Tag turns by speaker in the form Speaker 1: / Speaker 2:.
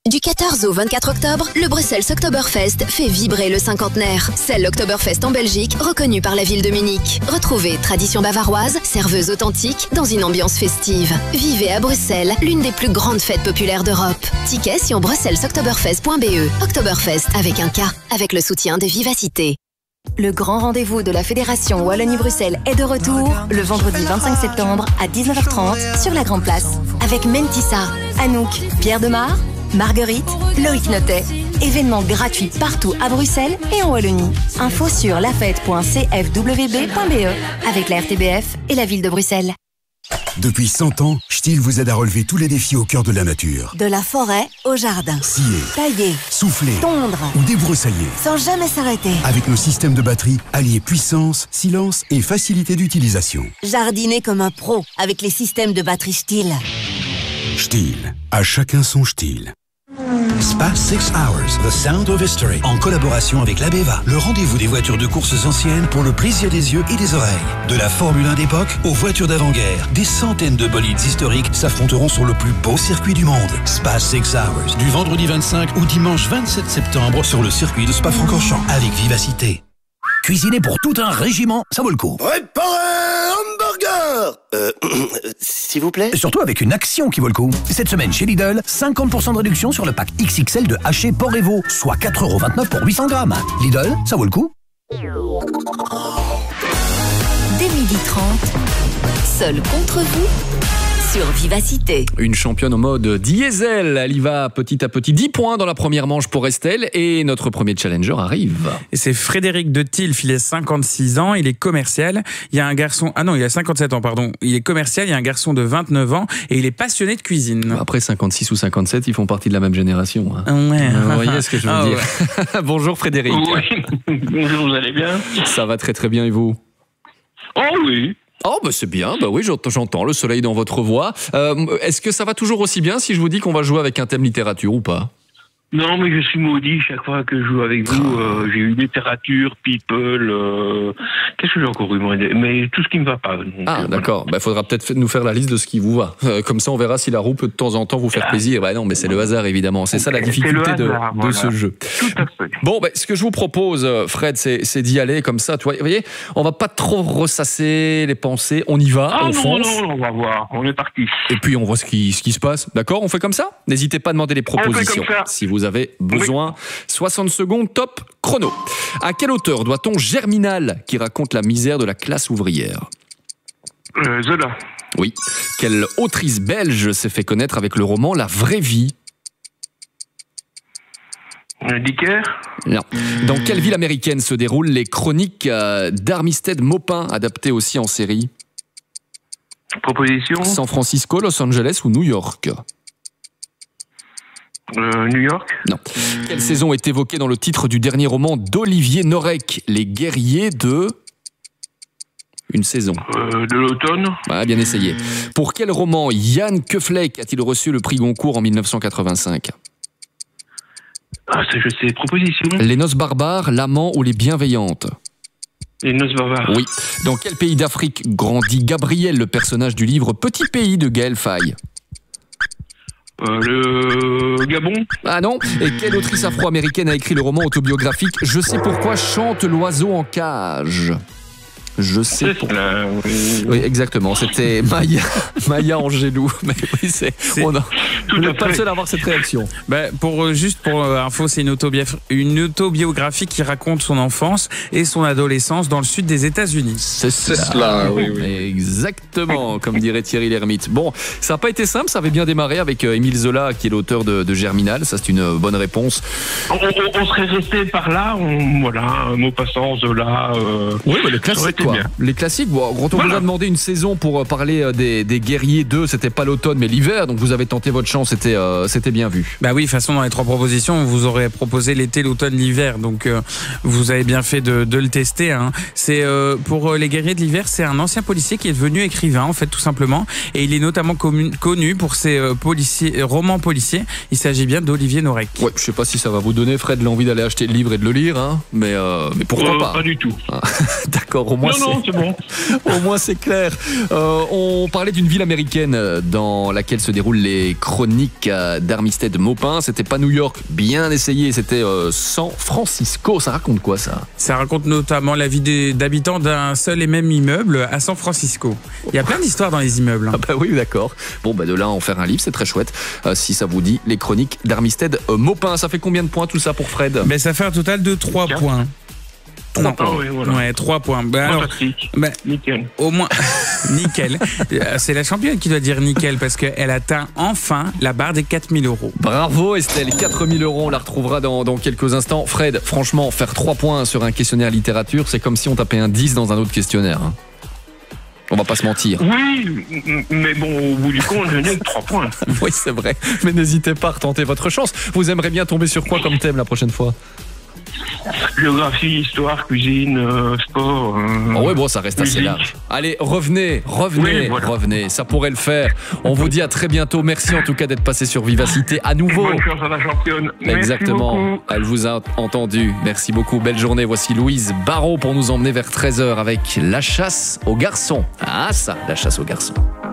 Speaker 1: Du 14 au 24 octobre, le Bruxelles Oktoberfest fait vibrer le cinquantenaire. C'est l'Oktoberfest en Belgique, reconnu par la ville de Munich. Retrouvez tradition bavaroise, serveuse authentique, dans une ambiance festive. Vivez à Bruxelles, l'une des plus grandes fêtes populaires d'Europe. Tickets sur bruxellesoktoberfest.be. Oktoberfest avec un K, avec le soutien de Vivacité. Le grand rendez-vous de la Fédération Wallonie-Bruxelles est de retour le vendredi 25 septembre à 19h30 sur la Grande Place. Avec Mentissa, Anouk, Pierre Demar, Marguerite, Loïc Notet. Événement gratuit partout à Bruxelles et en Wallonie. Info sur lafête.cfwb.be avec la RTBF et la ville de Bruxelles.
Speaker 2: Depuis 100 ans, Stihl vous aide à relever tous les défis au cœur de la nature.
Speaker 1: De la forêt au jardin.
Speaker 2: Scier,
Speaker 1: Tailler,
Speaker 2: souffler,
Speaker 1: tondre
Speaker 2: ou débroussailler.
Speaker 1: sans jamais s'arrêter.
Speaker 2: Avec nos systèmes de batterie, alliés puissance, silence et facilité d'utilisation.
Speaker 1: Jardiner comme un pro avec les systèmes de batterie Stihl.
Speaker 2: Stihl, à chacun son Stihl.
Speaker 3: Spa 6 Hours, The Sound of History, en collaboration avec l'Abeva, le rendez-vous des voitures de courses anciennes pour le plaisir des yeux et des oreilles. De la Formule 1 d'époque aux voitures d'avant-guerre, des centaines de bolides historiques s'affronteront sur le plus beau circuit du monde. Spa 6 Hours, du vendredi 25 au dimanche 27 septembre sur le circuit de Spa-Francorchamps, avec Vivacité. Cuisiner pour tout un régiment, ça vaut le coup.
Speaker 4: Préparez hamburger s'il vous plaît.
Speaker 3: Surtout avec une action qui vaut le coup. Cette semaine chez Lidl, 50% de réduction sur le pack XXL de haché porc et veau, soit 4,29€ pour 800 grammes. Lidl, ça vaut le coup.
Speaker 1: Dès 12h30, seul contre vous sur Vivacité.
Speaker 5: Une championne en mode diesel. Elle y va petit à petit. 10 points dans la première manche pour Estelle. Et notre premier challenger arrive.
Speaker 6: Et c'est Frédéric de Tilf, il a 56 ans, il est commercial. Il y a un garçon, il a 57 ans, pardon. Il est commercial, il y a un garçon de 29 ans et il est passionné de cuisine.
Speaker 5: Après 56 ou 57, ils font partie de la même génération. Hein.
Speaker 6: Ouais.
Speaker 5: Vous voyez ce que je veux dire. Ouais. Bonjour Frédéric.
Speaker 7: Oui. Bonjour, vous allez bien?
Speaker 5: Ça va très très bien et vous?
Speaker 7: Oh oui.
Speaker 5: Oh bah c'est bien, bah oui j'entends le soleil dans votre voix. Est-ce que ça va toujours aussi bien si je vous dis qu'on va jouer avec un thème littérature ou pas?
Speaker 7: Non, mais je suis maudit chaque fois que je joue avec vous. J'ai eu littérature, people. Qu'est-ce que j'ai encore eu? Mais tout ce qui me va pas. Donc,
Speaker 5: d'accord. Bah, faudra peut-être nous faire la liste de ce qui vous va. Comme ça, on verra si la roue peut de temps en temps vous faire plaisir. Bah non, mais c'est le hasard évidemment. C'est ça la difficulté de ce jeu.
Speaker 7: Tout à fait.
Speaker 5: Bon, bah, ce que je vous propose, Fred, c'est d'y aller comme ça. Vous voyez, on va pas trop ressasser les pensées. On y va, on fonce.
Speaker 7: Non, on va voir. On est parti.
Speaker 5: Et puis on voit ce qui se passe. D'accord? On fait comme ça? N'hésitez pas à demander les propositions.
Speaker 7: On fait comme ça.
Speaker 5: Si vous avez besoin. Oui. 60 secondes, top chrono. À quel auteur doit-on Germinal, qui raconte la misère de la classe ouvrière?
Speaker 7: Zola.
Speaker 5: Oui. Quelle autrice belge s'est fait connaître avec le roman La vraie vie?
Speaker 7: Dicker.
Speaker 5: Non. Dans quelle ville américaine se déroulent les chroniques d'Armistead Maupin, adaptées aussi en série?
Speaker 7: Proposition.
Speaker 5: San Francisco, Los Angeles ou New York?
Speaker 7: New York.
Speaker 5: Non. Quelle saison est évoquée dans le titre du dernier roman d'Olivier Norek, Les guerriers de... Une saison.
Speaker 7: De l'automne.
Speaker 5: Bien essayé. Pour quel roman Jan Keufleck a-t-il reçu le prix Goncourt en 1985?
Speaker 7: Ça je sais. Proposition.
Speaker 5: Les noces barbares, L'amant ou Les bienveillantes?
Speaker 7: Les noces barbares.
Speaker 5: Oui. Dans quel pays d'Afrique grandit Gabriel, le personnage du livre Petit pays de Gaël Faye?
Speaker 7: Le Gabon.
Speaker 5: Ah non. Et quelle autrice afro-américaine a écrit le roman autobiographique Je sais pourquoi chante l'oiseau en cage? Je sais pourquoi. Oui, exactement. C'était Maya Angelou. Mais oui, on n'est pas le seul à avoir cette réaction.
Speaker 6: Pour info, c'est une autobiographie qui raconte son enfance et son adolescence dans le sud des États-Unis.
Speaker 5: C'est cela, oui. Exactement, comme dirait Thierry Lhermitte. Bon, ça n'a pas été simple, ça avait bien démarré avec Émile Zola, qui est l'auteur de Germinal. Ça, c'est une bonne réponse.
Speaker 7: On serait resté par là, un mot passant, Zola.
Speaker 5: Oui, mais le classique. Les classiques, quand on vous a demandé une saison pour parler des Guerriers 2, c'était pas l'automne mais l'hiver, donc vous avez tenté votre chance, c'était bien vu.
Speaker 6: Bah oui, de toute façon dans les 3 propositions, on vous aurait proposé l'été, l'automne, l'hiver, donc vous avez bien fait de le tester. Hein. C'est pour les Guerriers de l'hiver, c'est un ancien policier qui est devenu écrivain en fait tout simplement, et il est notamment connu pour ses romans policiers. Il s'agit bien d'Olivier Norek.
Speaker 5: Ouais, je sais pas si ça va vous donner, Fred, l'envie d'aller acheter le livre et de le lire, hein, mais pourquoi pas?
Speaker 7: Pas du tout.
Speaker 5: D'accord, au moins
Speaker 7: Non, c'est bon.
Speaker 5: Au moins, c'est clair. On parlait d'une ville américaine dans laquelle se déroulent les chroniques d'Armistead Maupin. C'était pas New York, bien essayé, c'était San Francisco. Ça raconte quoi, ça?
Speaker 6: Ça raconte notamment la vie d'habitants d'un seul et même immeuble à San Francisco. Il y a plein d'histoires dans les immeubles.
Speaker 5: Ah bah oui, d'accord. Bon, bah de là à en faire un livre, c'est très chouette. Si ça vous dit, les chroniques d'Armistead Maupin. Ça fait combien de points tout ça pour Fred?
Speaker 6: Mais ça fait un total de 3 points.
Speaker 5: 3 points.
Speaker 7: Oui, voilà.
Speaker 6: Ouais, 3 points.
Speaker 7: Fantastique.
Speaker 6: Nickel. Au moins, nickel. C'est la championne qui doit dire nickel parce qu'elle atteint enfin la barre des 4 000 €.
Speaker 5: Bravo Estelle, 4 000 €, on la retrouvera dans quelques instants. Fred, franchement, faire 3 points sur un questionnaire littérature, c'est comme si on tapait un 10 dans un autre questionnaire. Hein. On va pas se mentir.
Speaker 7: Oui, mais bon, au bout du compte, je n'ai que 3 points.
Speaker 5: Oui, c'est vrai. Mais n'hésitez pas à retenter votre chance. Vous aimeriez bien tomber sur quoi comme thème la prochaine fois?
Speaker 7: Géographie, histoire, cuisine, sport.
Speaker 5: Oh ouais, bon, ça reste assez large. Allez, revenez,
Speaker 7: Oui, voilà.
Speaker 5: revenez. Ça pourrait le faire. On vous dit à très bientôt. Merci en tout cas d'être passé sur Vivacité à nouveau.
Speaker 7: Bonne chance à la championne.
Speaker 5: Exactement.
Speaker 7: Merci beaucoup.
Speaker 5: Elle vous a entendu. Merci beaucoup. Belle journée. Voici Louise Barrault pour nous emmener vers 13h avec La chasse aux garçons. Ah ça, La chasse aux garçons.